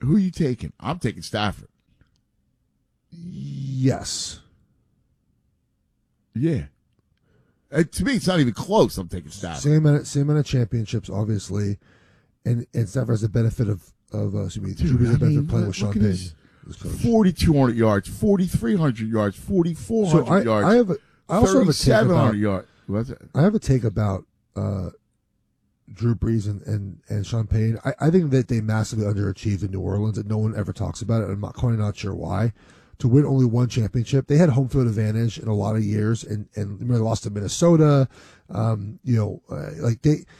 Who are you taking? I'm taking Stafford. Yes. Yeah. To me, it's not even close. I'm taking Stafford. Same amount of championships, obviously, and Stafford has the benefit of Drew has the benefit of playing with Sean Payton. 4,200 yards, 4,300 yards, 4,400 yards. I also have a take about 3,700 yards. What's that? I have a take about Drew Brees and Sean Payton. I think that they massively underachieved in New Orleans, and no one ever talks about it. I'm not sure why. To win only one championship, they had home field advantage in a lot of years, and remember they lost to Minnesota. Like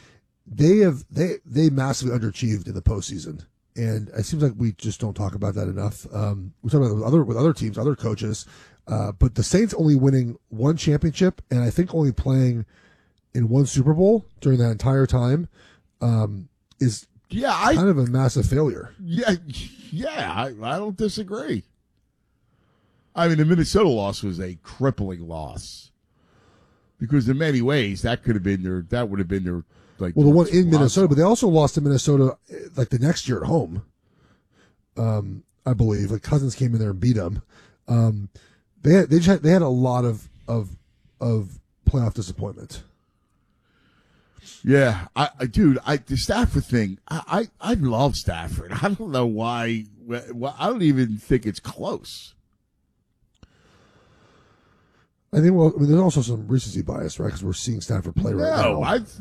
they massively underachieved in the postseason, and it seems like we just don't talk about that enough. We talk about it with other teams, other coaches, but the Saints only winning one championship, and I think only playing in one Super Bowl during that entire time, is kind of a massive failure. I don't disagree. I mean, the Minnesota loss was a crippling loss because in many ways that would have been their like. Well, the one in Minnesota, but they also lost to Minnesota like the next year at home. I believe like Cousins came in there and beat them. They had a lot of playoff disappointment. Yeah, the Stafford thing, I love Stafford. I don't know why. I don't even think it's close. I think, there's also some recency bias, right? Because we're seeing Stafford play right now.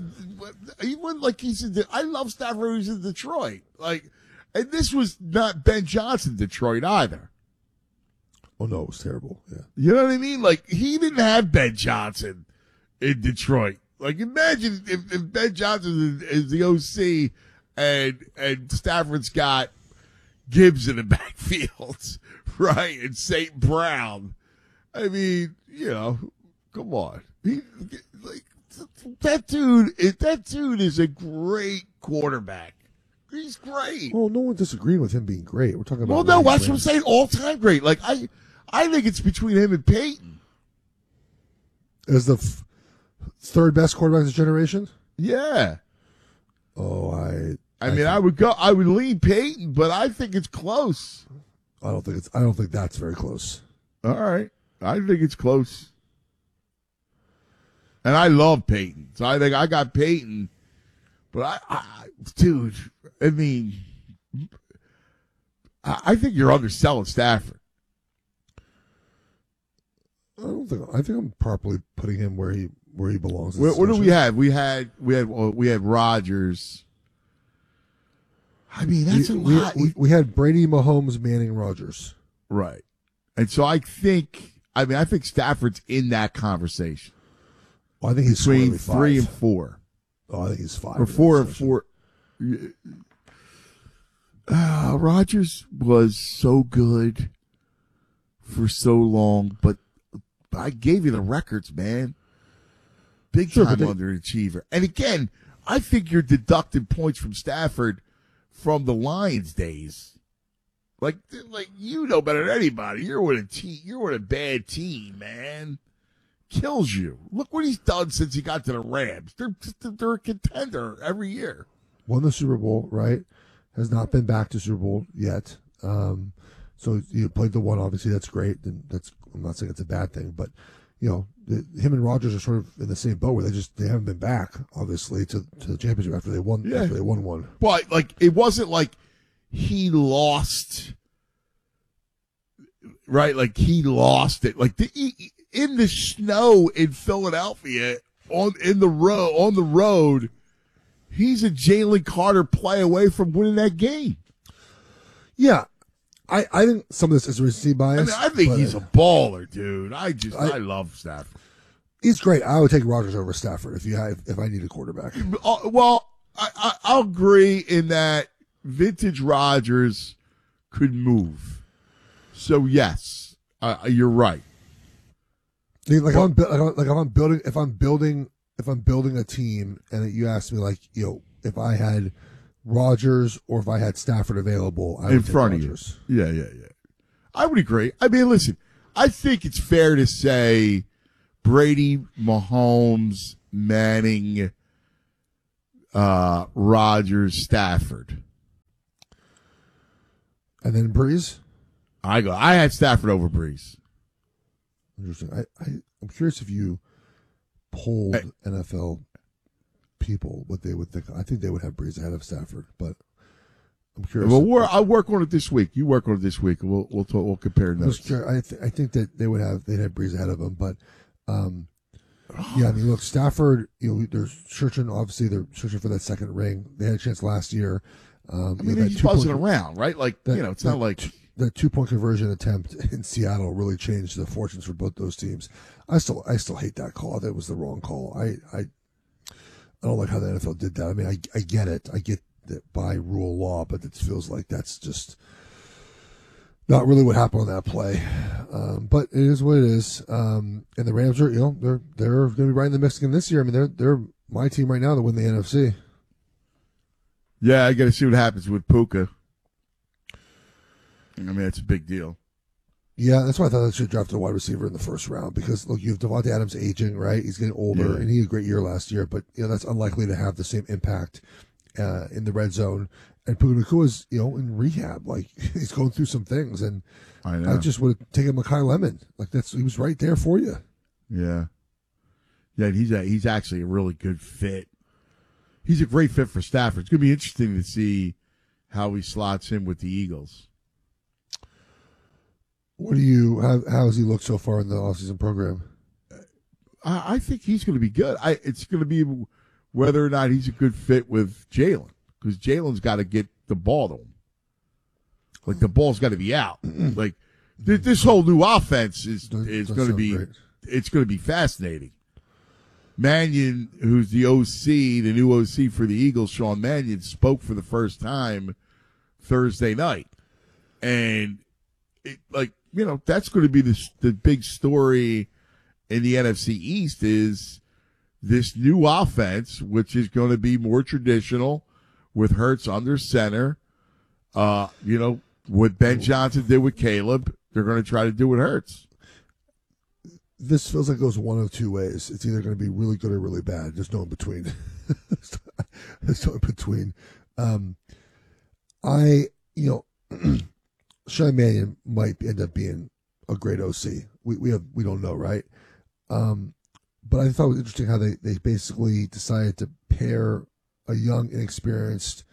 I love Stafford who's in Detroit. And this was not Ben Johnson Detroit either. Oh, no, it was terrible. Yeah. You know what I mean? Like, he didn't have Ben Johnson in Detroit. Like, imagine if Ben Johnson is the OC and Stafford's got Gibbs in the backfield, right? And St. Brown. I mean, come on. That dude is a great quarterback. He's great. Well, no one disagreed with him being great. We're talking about. Well, no, that's what I'm saying. All time great. Like I think it's between him and Peyton. As the third best quarterback of this generation. Yeah. Oh, I would lean Peyton, but I think it's close. I don't think that's very close. All right. I think it's close. And I love Peyton. So I think I got Peyton. But I mean, I think you're underselling Stafford. I think I'm properly putting him where he belongs. What do we have? We had Rodgers. I mean, that's a lot. We had Brady, Mahomes, Manning, Rodgers. Right. And so I think Stafford's in that conversation. Well, I think he's between 3 and 4. Oh, I think he's 5. Or 4 and 4. Rodgers was so good for so long, but I gave you the records, man. Big time underachiever. And again, I think you're deducting points from Stafford from the Lions days. Like you know better than anybody. You're with a team. You're with a bad team, man. Kills you. Look what he's done since he got to the Rams. They're a contender every year. Won the Super Bowl, right? Has not been back to Super Bowl yet. So you played the one. Obviously, that's great. And I'm not saying it's a bad thing, but him and Rodgers are sort of in the same boat where they haven't been back, obviously, to the championship after they won. Yeah. After they won one. But it wasn't like he lost. Right, he lost it. In the snow in Philadelphia on the road, he's a Jalen Carter play away from winning that game. Yeah, I think some of this is recency bias. I think he's a baller, dude. I love Stafford. He's great. I would take Rodgers over Stafford if I need a quarterback. Well, I'll agree in that vintage Rodgers could move. So yes, you're right. If I'm building a team, and you ask me if I had Rodgers or if I had Stafford available, I would in front of Rodgers. you. Yeah. I would agree. I mean, listen, I think it's fair to say Brady, Mahomes, Manning, Rodgers, Stafford. And then Breeze? I had Stafford over Breeze. Interesting. I'm curious if you polled NFL people what they would think. I think they would have Breeze ahead of Stafford, but I'm curious. Well, I'll work on it this week. You work on it this week. We'll compare notes. I think that they'd have Breeze ahead of him, but yeah, I mean, look, Stafford. They're searching. Obviously, they're searching for that second ring. They had a chance last year. I mean, he's buzzing around, right? Like it's not like the 2-point conversion attempt in Seattle really changed the fortunes for both those teams. I still hate that call. That was the wrong call. I don't like how the NFL did that. I mean, I get it. I get that by rule law, but it feels like that's just not really what happened on that play. But it is what it is. And the Rams are, they're going to be right in the mix again this year. I mean, they're my team right now to win the NFC. Yeah, I got to see what happens with Puka. I mean, it's a big deal. Yeah, that's why I thought they should draft a wide receiver in the first round because, look, you have Devontae Adams aging, right? He's getting older, and he had a great year last year, but, that's unlikely to have the same impact in the red zone. And Puka Nakua's, in rehab. Like, he's going through some things, and I just would have taken Mekhi Lemon. Like, he was right there for you. Yeah. Yeah, he's actually a really good fit. He's a great fit for Stafford. It's going to be interesting to see how he slots in with the Eagles. How has he looked so far in the offseason program? I think he's going to be good. It's going to be whether or not he's a good fit with Jalen, because Jalen's got to get the ball to him. Like, the ball's got to be out. Like, this whole new offense is going to be, it's going to be fascinating. Mannion, who's the new OC for the Eagles, Sean Mannion, spoke for the first time Thursday night. And, that's going to be the big story in the NFC East is this new offense, which is going to be more traditional with Hurts under center. What Ben Johnson did with Caleb, they're going to try to do with Hurts. This feels like it goes one of two ways. It's either going to be really good or really bad. There's no in between. There's no in between. Sean Mannion might end up being a great OC. We don't know, right? But I thought it was interesting how they basically decided to pair a young, inexperienced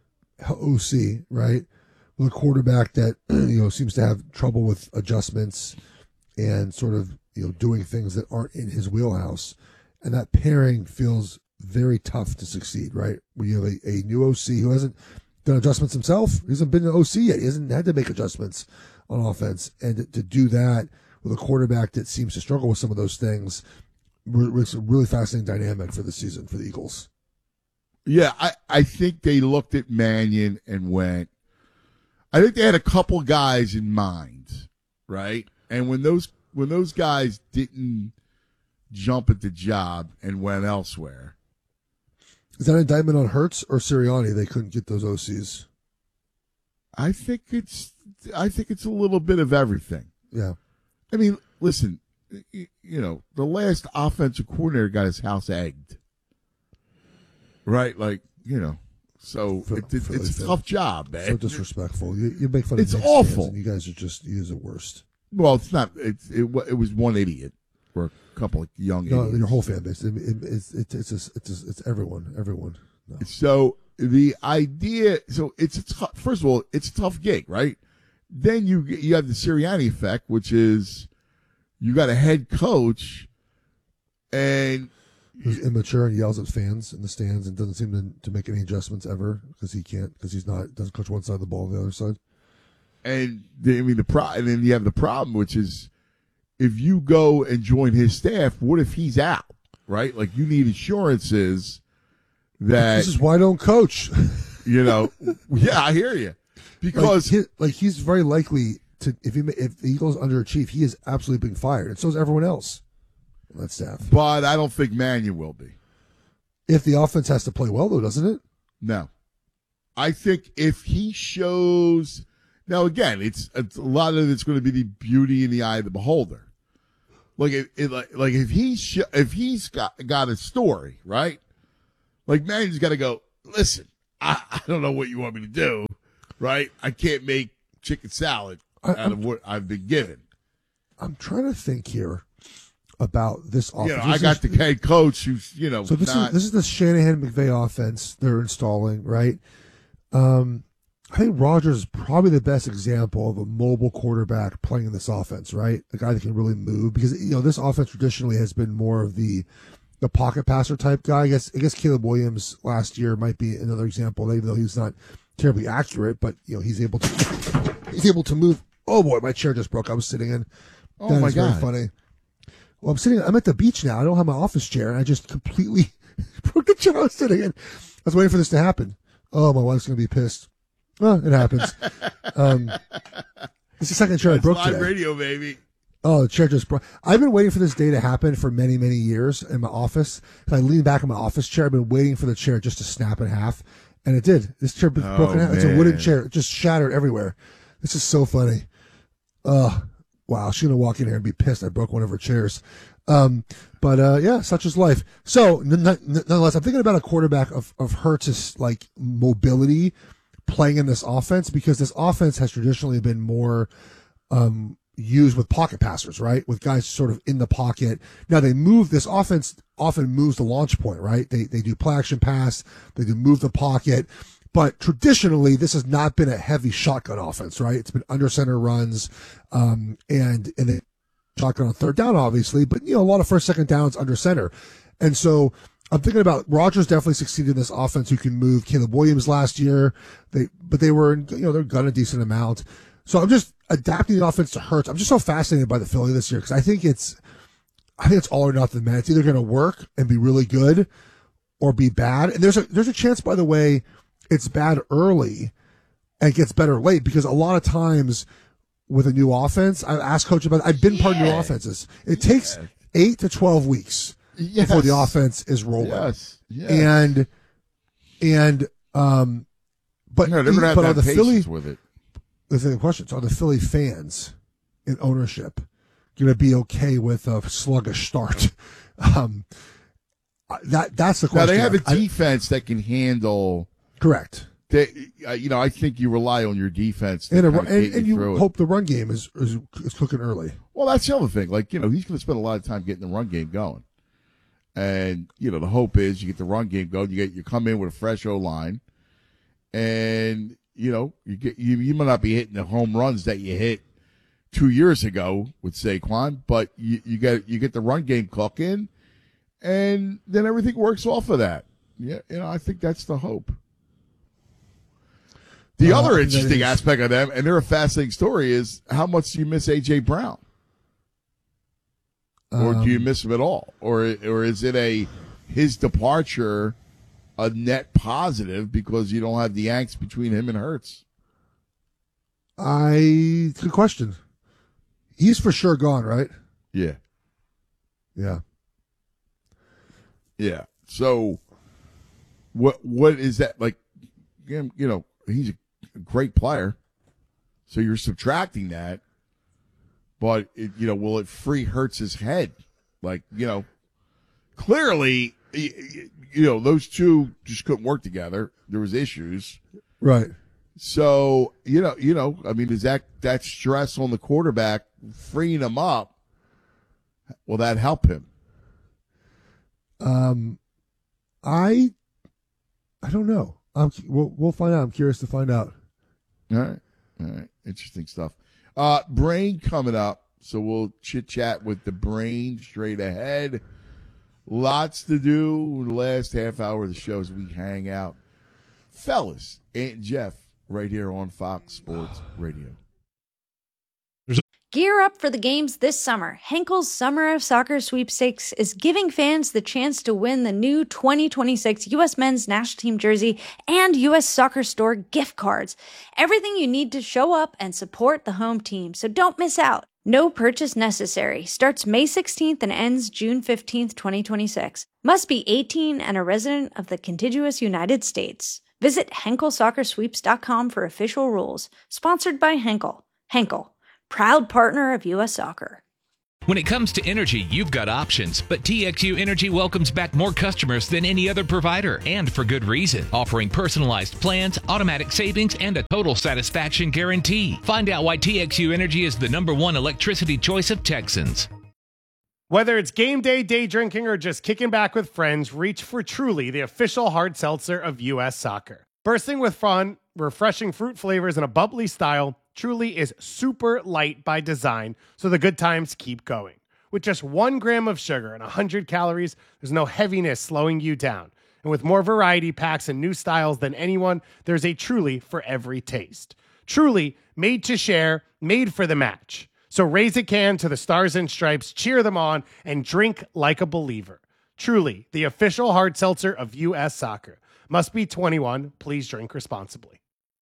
OC, right, with a quarterback that seems to have trouble with adjustments and sort of doing things that aren't in his wheelhouse, and that pairing feels very tough to succeed, right? When you have a new OC who hasn't done adjustments himself, he hasn't been an OC yet, he hasn't had to make adjustments on offense, and to do that with a quarterback that seems to struggle with some of those things, it's a really fascinating dynamic for the season for the Eagles. Yeah, I think they looked at Mannion and went, I think they had a couple guys in mind, right? And when those guys didn't jump at the job and went elsewhere. Is that an indictment on Hurts or Sirianni? They couldn't get those OCs. I think it's a little bit of everything. Yeah. I mean, listen, the last offensive coordinator got his house egged. Right? Like, so it's a tough job, man. So disrespectful. You make fun of It's awful. And you guys are the worst. Well, it's not. It was one idiot or a couple of young idiots. No, your whole fan base. It's everyone. Everyone. No. So the idea. So first of all, it's a tough gig, right? Then you have the Sirianni effect, which is you got a head coach and who's immature and yells at fans in the stands and doesn't seem to make any adjustments ever because he's doesn't coach one side of the ball, the other side. And then you have the problem, which is if you go and join his staff, what if he's out, right? Like, you need assurances that this is why I don't coach. Yeah, I hear you, because he's very likely to if the Eagles underachieve, he is absolutely being fired, and so is everyone else on that staff. But I don't think Mannion will be. If the offense has to play well, though, doesn't it? No, I think if he shows. Now, again, it's a lot of it's going to be the beauty in the eye of the beholder. Like, if he's got a story, right? Like, Mannion's got to go, listen, I don't know what you want me to do, right? I can't make chicken salad out of what I've been given. I'm trying to think here about this offense. I got the head coach who's, So this is the Shanahan McVay offense they're installing, right? I think Rodgers is probably the best example of a mobile quarterback playing in this offense, right? A guy that can really move, because this offense traditionally has been more of the pocket passer type guy. I guess Caleb Williams last year might be another example, even though he's not terribly accurate, but he's able to move. Oh boy, my chair just broke. I was sitting in. Oh my God. Very funny. Well, I'm at the beach now. I don't have my office chair, and I just completely broke the chair I was sitting in. I was waiting for this to happen. Oh, my wife's going to be pissed. Well, it happens. It's the second chair I broke today. Live radio, baby. Oh, the chair just broke. I've been waiting for this day to happen for many, many years in my office. I lean back in my office chair. I've been waiting for the chair just to snap in half, and it did. This chair broke in half. It's a wooden chair. It just shattered everywhere. This is so funny. Wow, she's going to walk in here and be pissed I broke one of her chairs. But yeah, such is life. So, nonetheless, I'm thinking about a quarterback of Hurts' like mobility playing in this offense, because this offense has traditionally been more used with pocket passers, right? With guys sort of in the pocket. Now this offense often moves the launch point, right? They do play action pass, they do move the pocket. But traditionally, this has not been a heavy shotgun offense, right? It's been under center runs, and then shotgun on third down, obviously, but a lot of first, second downs under center. And so I'm thinking about Rodgers definitely succeeded in this offense who can move. Caleb Williams last year, they were, they're gunning a decent amount. So I'm just adapting the offense to Hurts. I'm just so fascinated by the Philly this year, because I think it's all or nothing, man. It's either going to work and be really good or be bad. And there's a chance, by the way, it's bad early and gets better late, because a lot of times with a new offense, I asked Coach about it. I've been part of new offenses. It takes 8 to 12 weeks before the offense is rolling. Yes. But they're going to have the Philly with it. The question is, are the Philly fans in ownership going to be okay with a sluggish start? That's the question. Now they have a defense that can handle. Correct. I think you rely on your defense, and you hope the run game is cooking early. Well, that's the other thing. Like, he's going to spend a lot of time getting the run game going, and the hope is you get the run game going. You come in with a fresh O line, and you might not be hitting the home runs that you hit 2 years ago with Saquon, but you get the run game cooking, and then everything works off of that. Yeah, I think that's the hope. The other interesting aspect of them, and they're a fascinating story, is how much do you miss A.J. Brown? Or do you miss him at all? Or is it his departure a net positive because you don't have the angst between him and Hurts? Good question. He's for sure gone, right? Yeah. Yeah. Yeah. So what is that like? He's a great player, so you're subtracting that, but will it free Hurts' head? Like, clearly, those two just couldn't work together. There was issues, right? So I mean, is that stress on the quarterback freeing him up? Will that help him? I don't know. We'll find out. I'm curious to find out. All right. Interesting stuff. Brain coming up, so we'll chit-chat with the Brain straight ahead. Lots to do in the last half hour of the show as we hang out. Fellas, Aunt Jeff, right here on Fox Sports Radio. Gear up for the games this summer. Henkel's Summer of Soccer Sweepstakes is giving fans the chance to win the new 2026 U.S. Men's National Team jersey and U.S. Soccer Store gift cards. Everything you need to show up and support the home team, so don't miss out. No purchase necessary. Starts May 16th and ends June 15th, 2026. Must be 18 and a resident of the contiguous United States. Visit HenkelSoccerSweeps.com for official rules. Sponsored by Henkel. Henkel, proud partner of U.S. Soccer. When it comes to energy, you've got options, but TXU Energy welcomes back more customers than any other provider, and for good reason, offering personalized plans, automatic savings, and a total satisfaction guarantee. Find out why TXU Energy is the #1 electricity choice of Texans. Whether it's game day, day drinking, or just kicking back with friends, reach for Truly, the official hard seltzer of U.S. Soccer. Bursting with fun, refreshing fruit flavors, and a bubbly style, Truly is super light by design, so the good times keep going. With just 1 gram of sugar and 100 calories, there's no heaviness slowing you down. And with more variety packs and new styles than anyone, there's a Truly for every taste. Truly, made to share, made for the match. So raise a can to the Stars and Stripes, cheer them on, and drink like a believer. Truly, the official hard seltzer of U.S. Soccer. Must be 21. Please drink responsibly.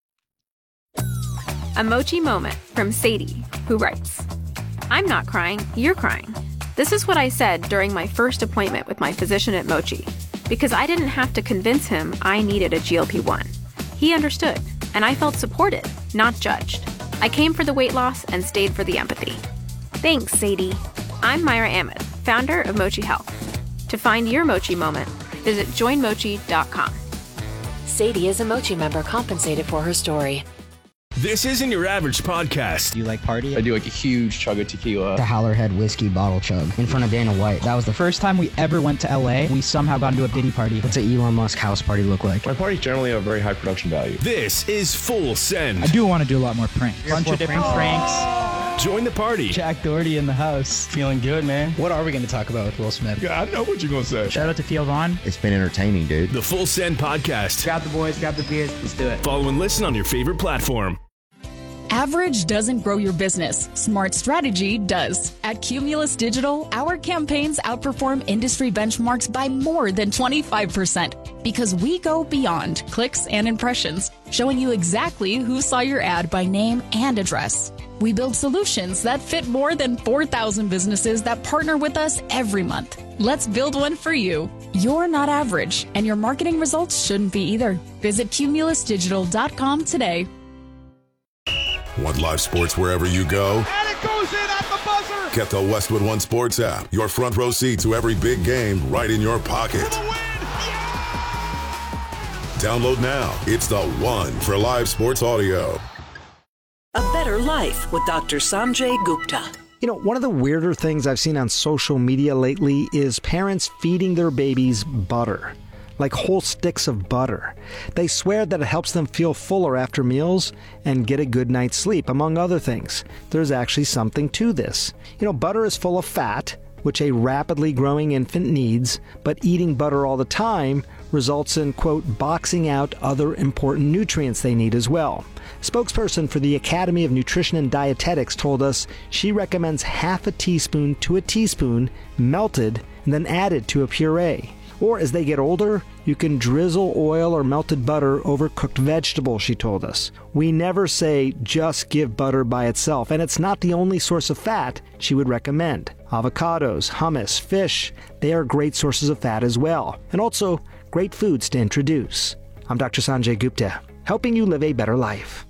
A Mochi moment from Sadie, who writes, I'm not crying, you're crying. This is what I said during my first appointment with my physician at Mochi, because I didn't have to convince him I needed a GLP-1. He understood, and I felt supported, not judged. I came for the weight loss and stayed for the empathy. Thanks, Sadie. I'm Myra Ahmed, founder of Mochi Health. To find your Mochi moment, visit joinmochi.com. Sadie is a Mochi member compensated for her story. This isn't your average podcast. Do you like party? I do like a huge chug of tequila. The Howlerhead whiskey bottle chug in front of Dana White. That was the first time we ever went to LA. We somehow got into a Diddy party. What's an Elon Musk house party look like? My parties generally have very high production value. This is Full Send. I do want to do a lot more pranks. Bunch of different pranks. Join the party. Jack Doherty in the house. Feeling good, man. What are we going to talk about with Will Smith? Yeah, I know what you're going to say. Shout out to Theo Vaughn. It's been entertaining, dude. The Full Send podcast. Grab the boys, grab the beers. Let's do it. Follow and listen on your favorite platform. Average doesn't grow your business. Smart strategy does. At Cumulus Digital, our campaigns outperform industry benchmarks by more than 25% because we go beyond clicks and impressions, showing you exactly who saw your ad by name and address. We build solutions that fit more than 4,000 businesses that partner with us every month. Let's build one for you. You're not average, and your marketing results shouldn't be either. Visit cumulusdigital.com today. Want live sports wherever you go? And it goes in at the buzzer! Get the Westwood One Sports app. Your front row seat to every big game right in your pocket. Yeah! Download now. It's the one for live sports audio. A Better Life with Dr. Sanjay Gupta. You know, one of the weirder things I've seen on social media lately is parents feeding their babies butter. Like whole sticks of butter. They swear that it helps them feel fuller after meals and get a good night's sleep, among other things. There's actually something to this. You know, butter is full of fat, which a rapidly growing infant needs, but eating butter all the time results in, quote, boxing out other important nutrients they need as well. Spokesperson for the Academy of Nutrition and Dietetics told us she recommends half a teaspoon to a teaspoon melted and then added to a puree. Or as they get older, you can drizzle oil or melted butter over cooked vegetables, she told us. We never say just give butter by itself, and it's not the only source of fat she would recommend. Avocados, hummus, fish, they are great sources of fat as well, and also great foods to introduce. I'm Dr. Sanjay Gupta, helping you live a better life.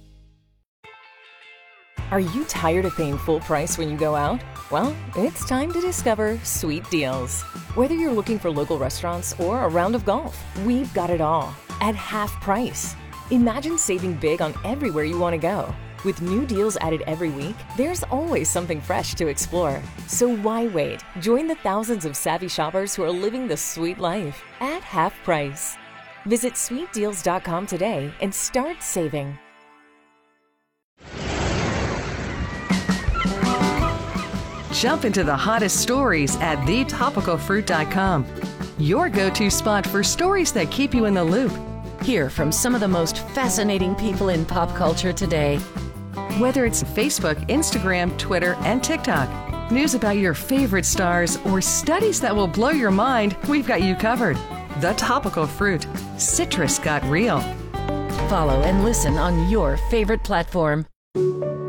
Are you tired of paying full price when you go out? Well, it's time to discover Sweet Deals. Whether you're looking for local restaurants or a round of golf, we've got it all at half price. Imagine saving big on everywhere you want to go. With new deals added every week, there's always something fresh to explore. So why wait? Join the thousands of savvy shoppers who are living the sweet life at half price. Visit sweetdeals.com today and start saving. Jump into the hottest stories at thetopicalfruit.com. Your go-to spot for stories that keep you in the loop. Hear from some of the most fascinating people in pop culture today. Whether it's Facebook, Instagram, Twitter, and TikTok, news about your favorite stars, or studies that will blow your mind, we've got you covered. The Topical Fruit. Citrus got real. Follow and listen on your favorite platform.